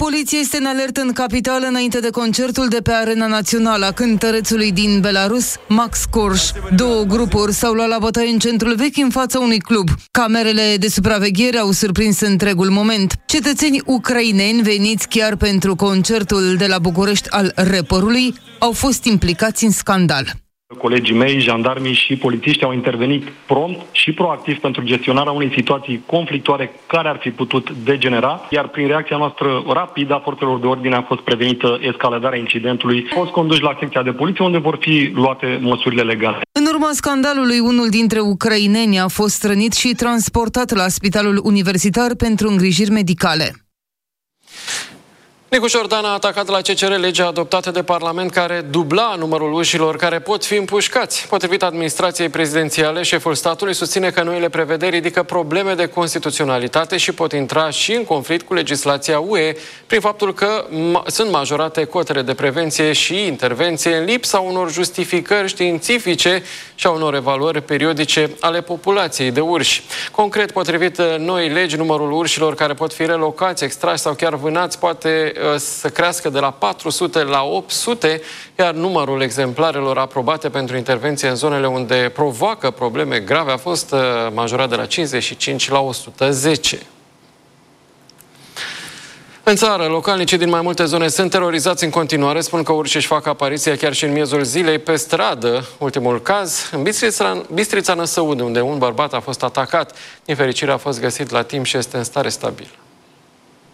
Poliția este în alertă în capitală înainte de concertul de pe Arena Națională a cântărețului din Belarus, Max Korș. Două grupuri s-au luat la bătaie în centrul vechi în fața unui club. Camerele de supraveghere au surprins întregul moment. Cetățeni ucraineni veniți chiar pentru concertul de la București al rapperului au fost implicați în scandal. Colegii mei, jandarmii și polițiști au intervenit prompt și proactiv pentru gestionarea unei situații conflictuare care ar fi putut degenera, iar prin reacția noastră rapidă a forțelor de ordine a fost prevenită escaladarea incidentului. Au fost conduși la secția de poliție, unde vor fi luate măsurile legale. În urma scandalului, unul dintre ucraineni a fost rănit și transportat la Spitalul Universitar pentru îngrijiri medicale. Nicu Șordan a atacat la CCR legea adoptată de Parlament care dubla numărul ușilor care pot fi împușcați. Potrivit administrației prezidențiale, șeful statului susține că noile prevederi ridică probleme de constituționalitate și pot intra și în conflict cu legislația UE prin faptul că sunt majorate cotele de prevenție și intervenție în lipsa unor justificări științifice și a unor evaluări periodice ale populației de urși. Concret, potrivit noii legi, numărul urșilor care pot fi relocați, extrași sau chiar vânați poate să crească de la 400 la 800, iar numărul exemplarelor aprobate pentru intervenție în zonele unde provoacă probleme grave a fost majorat de la 55 la 110. În țară, localnicii din mai multe zone sunt terorizați în continuare, spun că urșii își fac apariția chiar și în miezul zilei pe stradă. Ultimul caz, în Bistrița Năsăud, unde un bărbat a fost atacat. Din fericire a fost găsit la timp și este în stare stabilă.